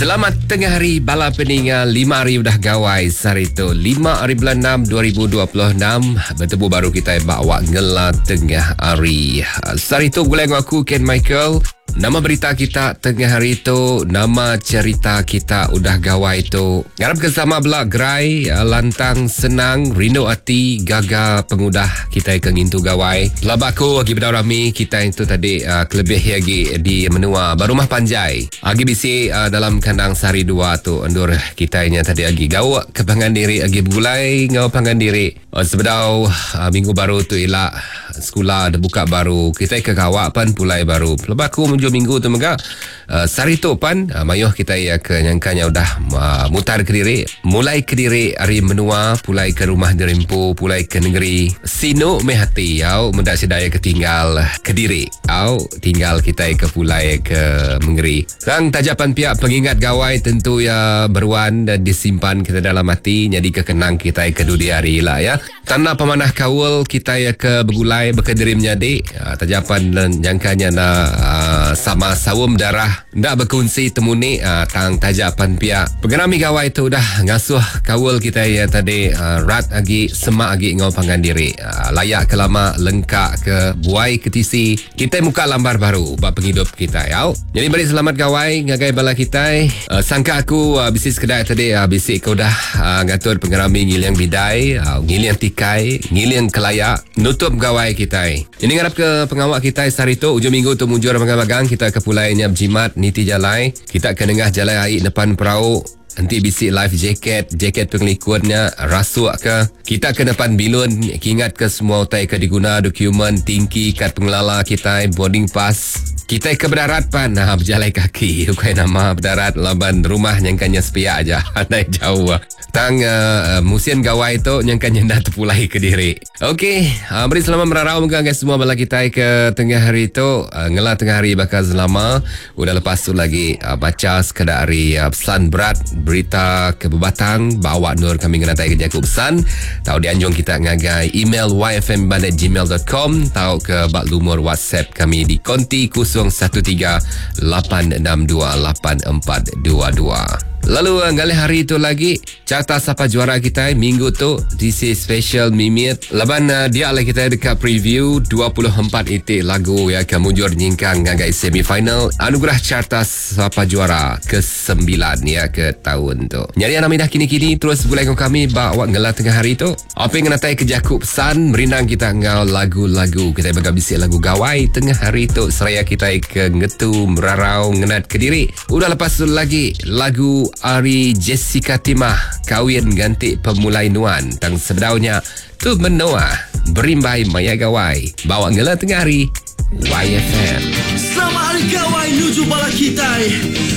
Selamat tengah hari bala peningal 5 hari dah gawai Sarito 5 hari bulan 6 2026 bertemu baru kita bawa ngela tengah hari Sarito gulai dengan aku Ken Michael. Nama berita kita tengah hari itu, nama cerita kita udah gawai itu. Ngarap kesama belak gerai, lantang senang, rindu hati, gagal pengudah kita ikan intu gawai. Labaku lagi berdau rami, kita itu tadi kelebih lagi di menua Barumah Panjai. Agi bisi dalam kandang sari 2 tu endur kita nya tadi lagi gawa ke pangan diri, agi bergulai ngau pangan diri. Sebedau minggu baru tu ilak sekolah dah buka baru, kita ke kawak pan pulai baru. Lebaku menuju minggu tu mega sari tu pan mayuh kita ya ke nyangkanya udah mutar ke diri, mulai ke diri hari menua, pulai ke rumah derimpu, pulai ke negeri sino mehati au mendak sedaya ketinggal ke diri au tinggal kita ke pulai ke mengeri. Sang tajapan pihak pengingat gawai tentu ya beruan dan disimpan kita dalam hati, jadi kekenang kita ke dunia hari lah ya. Tanah pemanah kawul kita ya ke bergulai berkediri menjadi tajapan dan jangkanya na sama sawum darah ndak berkunci temuni tang tajapan pihak pengerami gawai itu dah ngasuh kawul kita ya tadi rat agi semak agi ngau pangan diri layak ke lama lengkak ke buai ke tisi kita muka lambar baru bab penghidup kita ya. Jadi balik selamat gawai ngagai bala kita sangka aku bisnis kedai tadi bisik kau dah ngatur pengerami ngiliang bidai ngiliang tikai ngiliang kelayak nutup gawai kita. Jadi ngarap ke pengawak kita Sarito ujung minggu tu mujur magang kita ke pulainya berjimat niti jalai kita ke dengah jalai air depan perahu nanti bisik life jaket pengelikutnya rasuk ke kita ke depan bilun ingat ke semua utai ke diguna dokumen tingki kad pengelala kita boarding pass kita ke berdarat pan berjalan kaki bukan nama berdarat laban rumah nyangkanya sepiak aja naik jauh tang musim gawai tu nyangkanya dah terpulai ke diri. Okey, beri selamat merarau moga guys semua bala kita ke tengah hari tu ngela tengah hari bakal selama udah lepas tu lagi baca sekadar hari pesan berat berita ke bebatang bawa nur kami kena tai kerja pesan tahu dianjung kita ngagai email yfm@gmail.com tahu ke bak lumur WhatsApp kami di konti 0138628422. Lalu ngalih hari itu lagi carta siapa juara kita minggu tu DC special mimit laban dia lah kita dekat preview 24 itik lagu ya ke mujur nyingkang ngagai semifinal anugerah carta siapa juara ke-9 ya ke tahun tu. Nyari nama dah kini-kini terus boleh dengan kami bawa ngelah tengah hari tu apa yang natai ke Jakub pesan merindang kita ngau lagu-lagu kita baga bisik lagu gawai tengah hari tu seraya kita ke ngetu merarau ngenat ke diri. Udah lepas tu lagi lagu Ari Jessica Timah kawin ganti pemulai nuan tang sebedaunya tu menua berimbai maya gawai bawa ngela tengah hari YFM. Selamat hari gawai nuju bala kita.